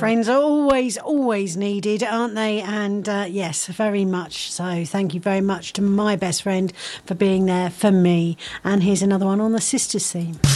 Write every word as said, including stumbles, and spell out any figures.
Friends are always, always needed, aren't they? And uh, yes, very much so. Thank you very much to my best friend for being there for me. And here's another one on the Sisters theme.